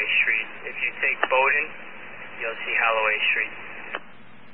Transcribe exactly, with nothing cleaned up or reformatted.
Street. If you take Bowdoin, you'll see Holloway Street.